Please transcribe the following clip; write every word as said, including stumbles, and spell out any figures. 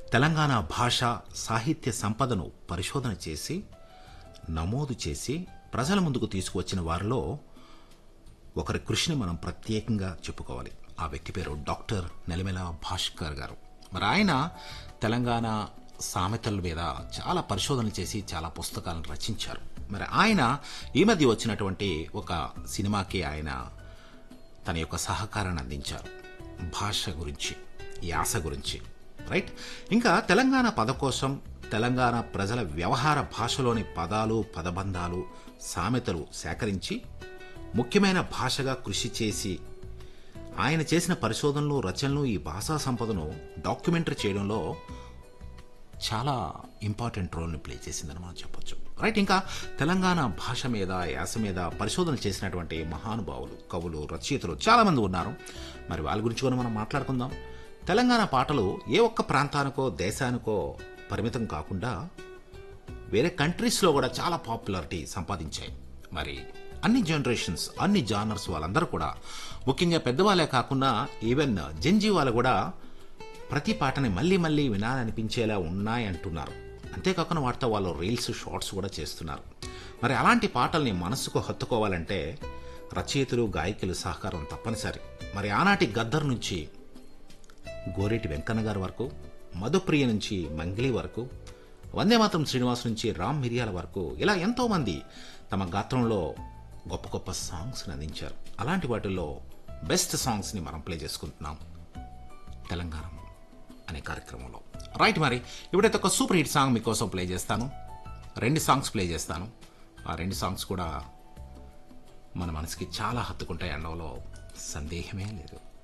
తెలంగాణ భాష సాహిత్య సంపదను పరిశోధన చేసి నమోదు చేసి ప్రజల ముందుకు తీసుకువచ్చిన వారిలో ఒకరి కృషిని మనం ప్రత్యేకంగా చెప్పుకోవాలి. ఆ వ్యక్తి పేరు డాక్టర్ నెలమెల భాస్కర్ గారు. మరి ఆయన తెలంగాణ సామెతల మీద చాలా పరిశోధనలు చేసి చాలా పుస్తకాలను రచించారు. మరి ఆయన ఈ మధ్య వచ్చినటువంటి ఒక సినిమాకి ఆయన తన యొక్క సహకారాన్ని అందించారు. భాష గురించి, యాస గురించి, రైట్. ఇంకా తెలంగాణ పదకోశం, తెలంగాణ ప్రజల వ్యవహార భాషలోని పదాలు, పదబంధాలు, సామెతలు సేకరించి ముఖ్యమైన భాషగా కృషి చేసి ఆయన చేసిన పరిశోధనలు, రచనలు ఈ భాషా సంపదను డాక్యుమెంటరీ చేయడంలో చాలా ఇంపార్టెంట్ రోల్ని ప్లే చేసిందని మనం చెప్పొచ్చు, రైట్. ఇంకా తెలంగాణ భాష మీద, యాస మీద పరిశోధనలు చేసినటువంటి మహానుభావులు, కవులు, రచయితలు చాలామంది ఉన్నారు. మరి వాళ్ళ గురించి కూడా మనం మాట్లాడుకుందాం. తెలంగాణ పాటలు ఏ ఒక్క ప్రాంతానికో దేశానికో పరిమితం కాకుండా వేరే కంట్రీస్లో కూడా చాలా పాపులారిటీ సంపాదించాయి. మరి అన్ని జనరేషన్స్, అన్ని జానర్స్ వాళ్ళందరూ కూడా, ముఖ్యంగా పెద్దవాళ్ళే కాకుండా ఈవెన్ జెన్జీ వాళ్ళు కూడా ప్రతి పాటని మళ్ళీ మళ్ళీ వినాలనిపించేలా ఉన్నాయంటున్నారు. అంతేకాకుండా వాటితో వాళ్ళు రీల్స్, షార్ట్స్ కూడా చేస్తున్నారు. మరి అలాంటి పాటల్ని మనసుకు హత్తుకోవాలంటే రచయితలు, గాయకులు సహకారం తప్పనిసరి. మరి ఆనాటి గద్దర్ నుంచి గోరేటి వెంకన్న గారి వరకు, మధుప్రియ నుంచి మంగ్లీ వరకు, వందేమాతరం శ్రీనివాస్ నుంచి రామ్ మిరియాల వరకు, ఇలా ఎంతోమంది తమ గాత్రంలో గొప్ప గొప్ప సాంగ్స్ని అందించారు. అలాంటి వాటిల్లో బెస్ట్ సాంగ్స్ని మనం ప్లే చేసుకుంటున్నాం తెలంగాణ అనే కార్యక్రమంలో, రైట్. మరి ఇప్పుడైతే ఒక సూపర్ హిట్ సాంగ్ మీకోసం ప్లే చేస్తాను. రెండు సాంగ్స్ ప్లే చేస్తాను. ఆ రెండు సాంగ్స్ కూడా మన మనసుకి చాలా హత్తుకుంటాయి అనడంలో సందేహమే లేదు.